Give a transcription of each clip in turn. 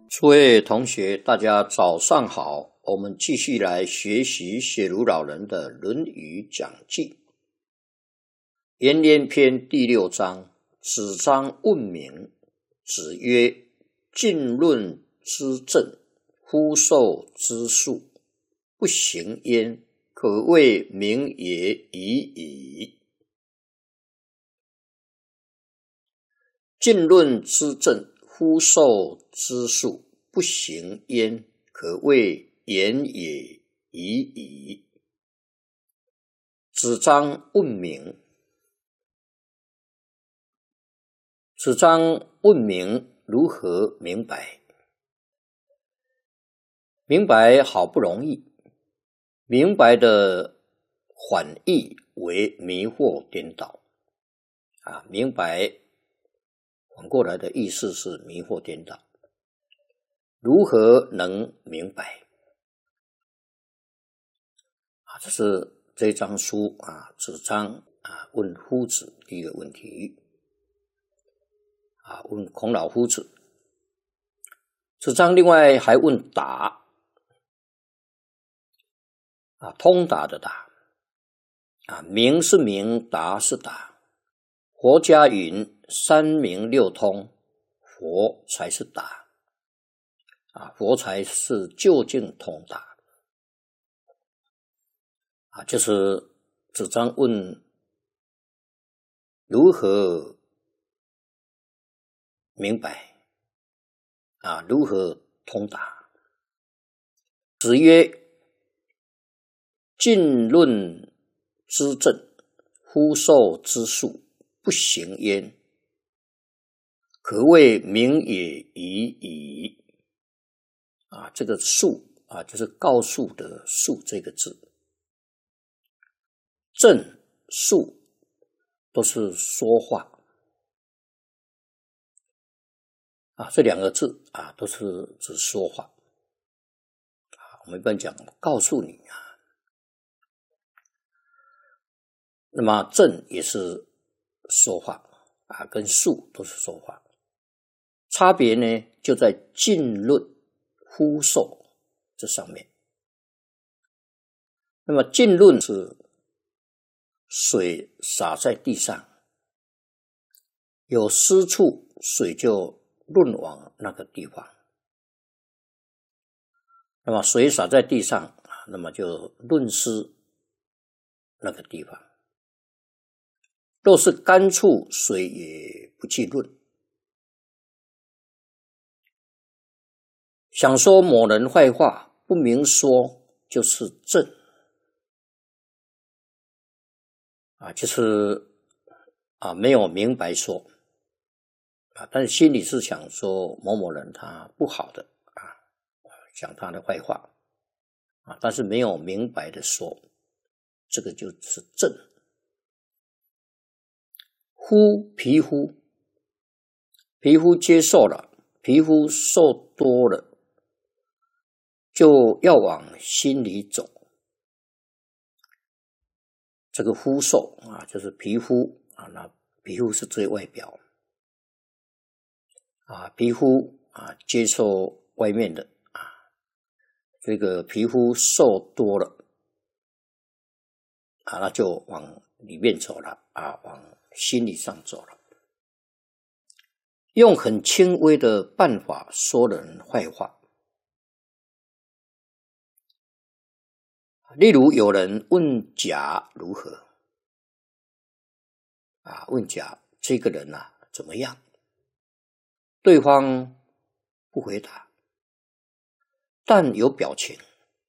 诸位同学，大家早上好。我们继续来学习写如老人的《论语讲记》。颜渊篇第6章，子张问名。子曰：尽论之政，夫受之术，不行焉，可谓名也已矣。尽论之政，夫受之术，不行焉，可谓言也已矣。子张问名。子张问名，如何明白？明白好不容易，明白的反义为迷惑颠倒。明白反过来的意思是迷惑颠倒。如何能明白？这是这章书子张问夫子第一个问题。问孔老夫子。子张另外还问达，通达的达，明是明，达是达。佛家云三明六通，佛才是达，佛才是究竟通达。就是子张问如何明白，如何通达。子曰：尽论之政，夫受之术，不行焉，可谓名也已矣。这个术就是告诉的术这个字。政术都是说话这两个字都是指说话。我们一般讲告诉你那么政也是说话跟术都是说话。差别呢就在尽论夫受这上面。那么尽论是水洒在地上，有湿处，水就润往那个地方。那么水洒在地上，那么就润湿那个地方。若是干处，水也不去润。想说某人坏话，不明说就是正。就是没有明白说但是心里是想说某某人他不好的讲他的坏话但是没有明白的说，这个就是正。肤皮肤接受了，皮肤受多了，就要往心里走。这个肤受就是皮肤那皮肤是最外表皮肤接受外面的这个皮肤受多了那就往里面走了往心理上走了。用很轻微的办法说人坏话。例如有人问甲如何问甲这个人怎么样，对方不回答，但有表情，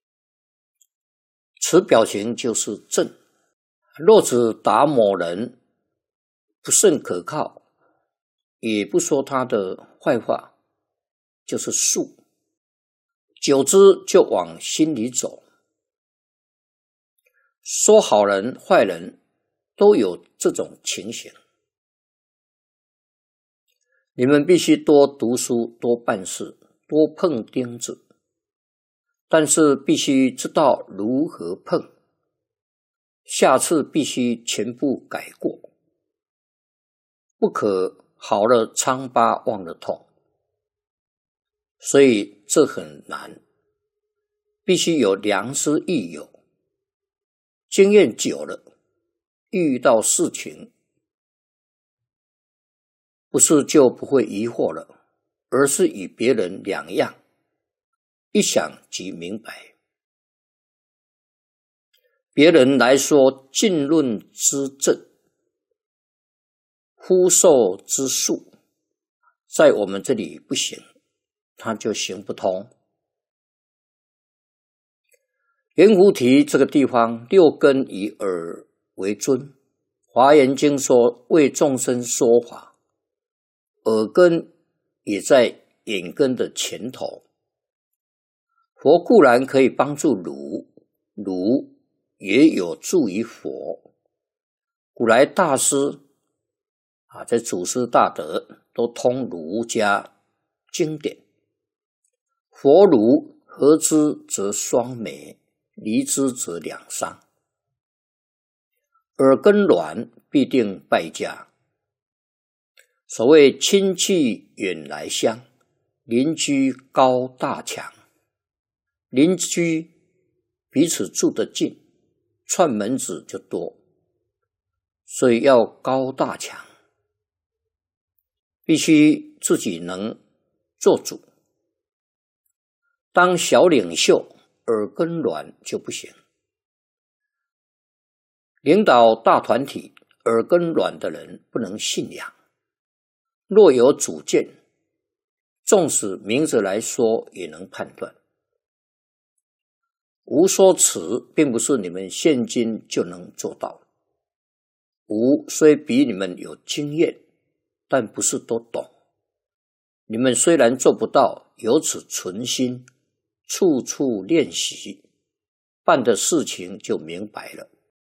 此表情就是正。若只答某人不甚可靠，也不说他的坏话，就是术，久之就往心里走。说好人坏人都有这种情形。你们必须多读书，多办事，多碰钉子，但是必须知道如何碰，下次必须全部改过，不可好了疮疤忘了痛。 所以这很难，必须有良师益友，经验久了，遇到事情不是就不会疑惑了，而是与别人两样，一想即明白。别人来说尽论之正，忽受之术，在我们这里不行，它就行不通。圆菩提这个地方，六根以耳为尊，华严经说为众生说法，耳根也在眼根的前头。佛固然可以帮助儒，儒也有助于佛。古来大师在祖师大德都通儒家经典，佛儒合之则双美，离之则两伤。耳根软必定败家。所谓亲戚远来乡，邻居高大强。邻居彼此住得近，串门子就多，所以要高大强，必须自己能做主。当小领袖，耳根软就不行。领导大团体，耳根软的人不能信仰。若有主见，纵使明着来说也能判断。无说辞并不是你们现今就能做到。无虽比你们有经验，但不是都懂。你们虽然做不到，有此存心，处处练习，办的事情就明白了。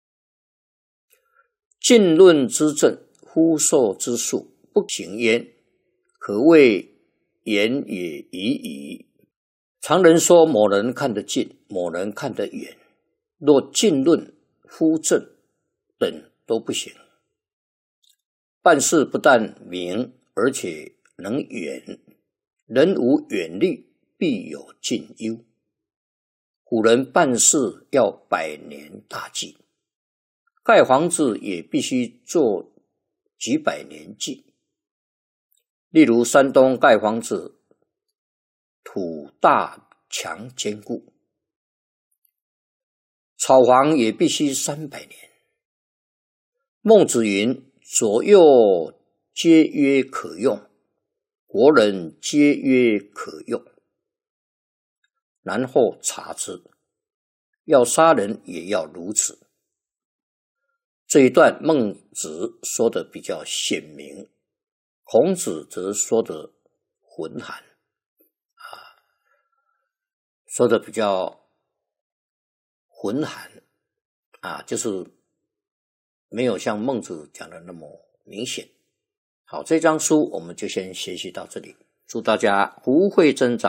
尽论之正，忽受之术，不行焉，可谓言也已矣。常人说某人看得近，某人看得远，若尽论、忽正等都不行。办事不但明，而且能远。人无远虑，必有近忧。古人办事要百年大计，盖房子也必须做几百年计。例如山东盖房子，土大墙坚固，草房也必须300年。孟子云：左右皆曰可用，国人皆曰可用，然后察之。要杀人也要如此。这一段孟子说的比较显明，孔子则说的浑含，说的比较浑含就是没有像孟子讲的那么明显。好，这章书我们就先学习到这里，祝大家福慧增长。